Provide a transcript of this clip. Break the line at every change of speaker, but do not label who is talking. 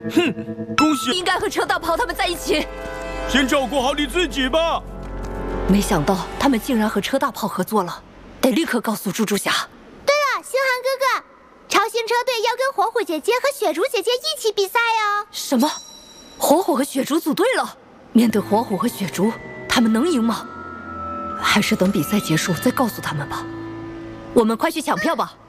哼，恭喜！
应该和车大炮他们在一起。
先照顾好你自己吧。
没想到他们竟然和车大炮合作了，得立刻告诉猪猪侠。
对了，星航哥哥，超星车队要跟火虎姐姐和雪竹姐姐一起比赛哦。
什么？火虎和雪竹组队了？面对火虎和雪竹，他们能赢吗？还是等比赛结束再告诉他们吧。我们快去抢票吧。